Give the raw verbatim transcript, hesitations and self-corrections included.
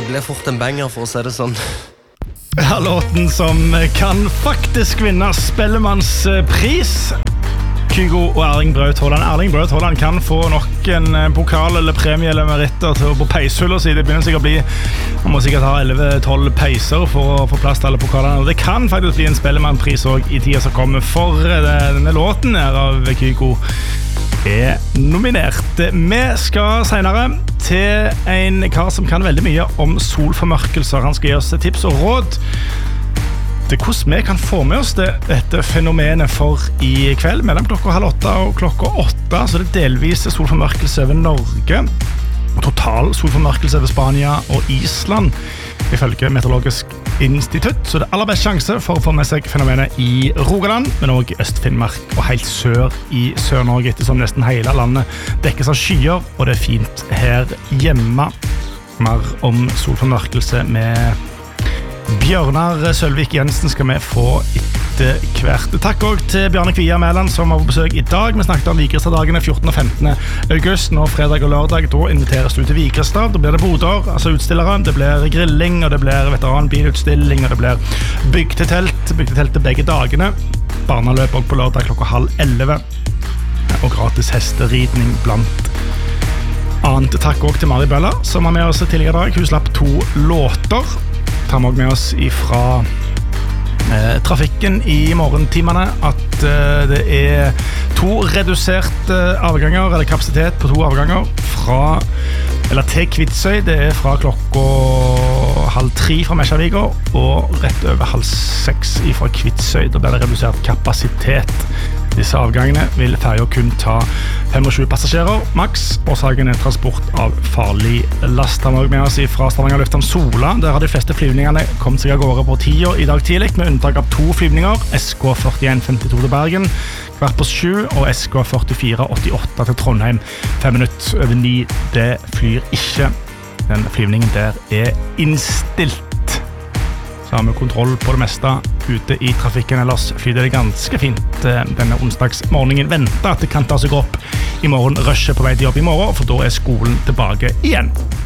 ble fort en banger, for å si det sånn. Ja, låten som kan faktisk vinne Spellemannspris. Kygo og Erling Braut Haaland. Erling Braut Haaland kan få nok en pokal eller premie eller meritter til på peishullet si. Det begynner sikkert å bli, man må sikkert ha elleve tolv peiser for å få plass til alle pokalene. Og det kan faktisk bli en Spellemannpris også i tida som kommer, for denne låten her av Kygo er nominert. Vi skal senere til en kar som kan veldig mye om solformørkelser. Han skal gi oss tips og råd til hvordan vi kan få med oss det, dette fenomenet for i kveld, mellom klokka halv åtte og klokka åtte. Så det er delvis solformørkelse over Norge, total solformørkelse over Spania og Island, ifølge Meteorologisk institutt. Så det er aller best sjanse for å få med seg fenomenet i Rogaland, men også i Øst-Finnmark og helt sør i Sør-Norge, ettersom nesten hele landet dekkes av skyer, og det er fint her hjemme. Mer om solformørkelse med Bjørnar Sølvik Jensen skal vi få etter hvert. Takk også til Bjarne Kvia Mæland som var på besøk i dag. Vi snakket om Vigrestad-dagene fjortende og femtende august, nå fredag og lørdag. Da inviteres du til Vigrestad. Da blir det boder, altså utstillere. Det blir grilling, og det blir veteranbilutstilling, og det blir bygdetelt. Bygdetelt begge dagene. Barneløp også på lørdag klokka halv elleve. Og gratis hesteridning blant annet. Takk også til Mari Bøller, som var med oss tidligere i dag. Hun slapp to låter. Tar vi også med oss ifra eh, trafikken i morgentimene at eh, det er to reduserte avganger, eller kapasitet på to avganger fra, eller til Kvitsøy. Det er fra klokka halv tre fra Mesjaviga og rett over halv seks fra Kvitsøy. Da blir det redusert kapasitet. Disse avgangene vil ferja kun ta tjuefem passasjerer maks. Årsaken er transport av farlig last. Han var med oss fra Stavanger Lufthavn Sola. Der har de fleste flyvningene kommet seg av gårde på tida i dag tidlig, med unntak av to flyvninger. S K førtien femtito til Bergen kvart på sju, og S K førtifire åttiåtte til Trondheim fem minutter over ni. Det flyr ikke. Den flyvningen der er innstilt. Så har vi kontroll på det meste ute i trafikken. Ellers flyr det ganske fint denne onsdagsmorgenen. Venter at det kan ta seg opp i morgen. Rushet på vei til jobb i morgen, for da er skolen tilbake igjen.